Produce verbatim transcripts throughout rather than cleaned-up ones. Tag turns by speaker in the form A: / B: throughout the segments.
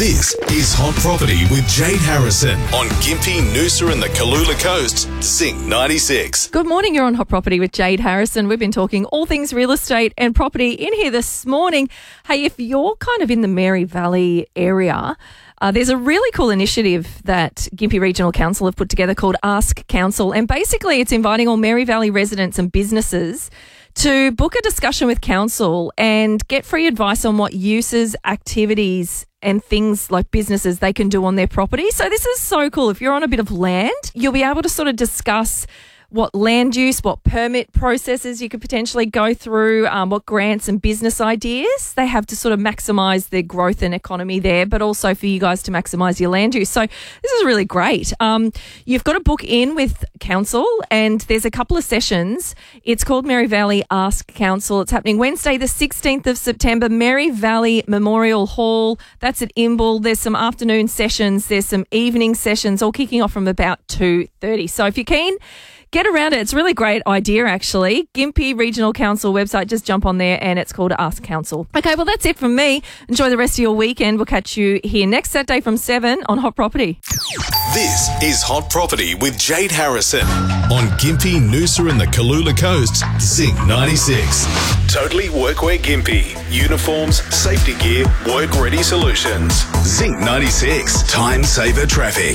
A: This is Hot Property with Jade Harrison on Gympie, Noosa and the Kalula Coast, Zinc ninety-six.
B: Good morning, you're on Hot Property with Jade Harrison. We've been talking all things real estate and property in here this morning. Hey, if you're kind of in the Mary Valley area, uh, there's a really cool initiative that Gympie Regional Council have put together called Ask Council. And basically it's inviting all Mary Valley residents and businesses to book a discussion with council and get free advice on what uses, activities and things like businesses they can do on their property. So this is so cool. If you're on a bit of land, you'll be able to sort of discuss what land use, what permit processes you could potentially go through, um, what grants and business ideas they have to sort of maximise their growth and economy there, but also for you guys to maximise your land use. So this is really great. Um, you've got to book in with council and there's a couple of sessions. It's called Mary Valley Ask Council. It's happening Wednesday the sixteenth of September, Mary Valley Memorial Hall. That's at Imbil. There's some afternoon sessions. There's some evening sessions, all kicking off from about two thirty. So if you're keen, get around it. It's a really great idea, actually. Gympie Regional Council website. Just jump on there and it's called Ask Council. Okay, well, that's it from me. Enjoy the rest of your weekend. We'll catch you here next Saturday from seven on Hot Property.
A: This is Hot Property with Jade Harrison on Gympie, Noosa and the Kalula Coast, Zinc ninety-six. Totally Workwear Gympie. Uniforms, safety gear, work-ready solutions. Zinc ninety-six. Time saver traffic.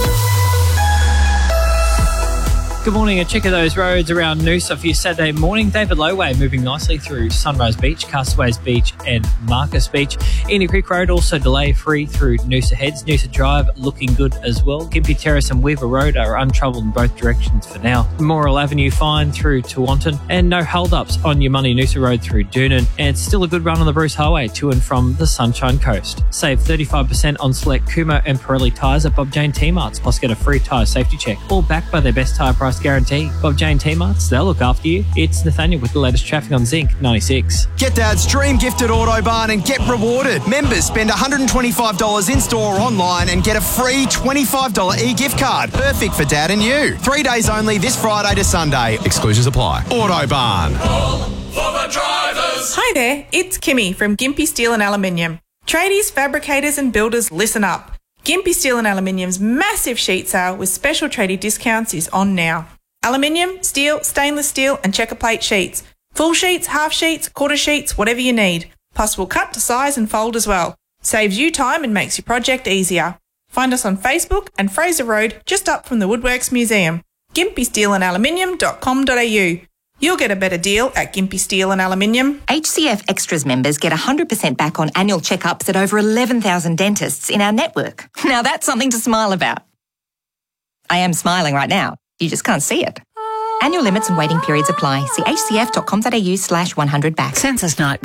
C: Good morning. A check of those roads around Noosa for your Saturday morning. David Lowway moving nicely through Sunrise Beach, Castaways Beach and Marcus Beach. Emu Creek Road also delay free through Noosa Heads. Noosa Drive looking good as well. Gympie Terrace and Weaver Road are untroubled in both directions for now. Memorial Avenue fine through Tewantin and no hold-ups on your Money Noosa Road through Doonan. And it's still a good run on the Bruce Highway to and from the Sunshine Coast. Save thirty-five percent on select Kuma and Pirelli tyres at Bob Jane T-Marts, plus get a free tyre safety check. All backed by their best tyre price guarantee. Bob Jane T-Marts, they'll look after you. It's Nathaniel with the latest traffic on Zinc ninety-six.
D: Get Dad's Dream Gifted Autobarn and get rewarded. Members spend one hundred twenty-five dollars in-store or online and get a free twenty-five dollars e-gift card. Perfect for Dad and you. Three days only this Friday to Sunday. Exclusions apply. Autobarn.
E: All for the drivers.
F: Hi there, it's Kimmy from Gympie Steel and Aluminium. Tradies, fabricators and builders, listen up. Gympie Steel and Aluminium's massive sheet sale with special tradie discounts is on now. Aluminium, steel, stainless steel and checker plate sheets. Full sheets, half sheets, quarter sheets, whatever you need. Plus we'll cut to size and fold as well. Saves you time and makes your project easier. Find us on Facebook and Fraser Road, just up from the Woodworks Museum. gympie steel and aluminium dot com dot a u. You'll get a better deal at Gympie Steel and Aluminium.
G: H C F Extras members get one hundred percent back on annual checkups at over eleven thousand dentists in our network. Now that's something to smile about. I am smiling right now. You just can't see it. Annual limits and waiting periods apply. See h c f dot com dot a u slash one hundred back.
H: Census Night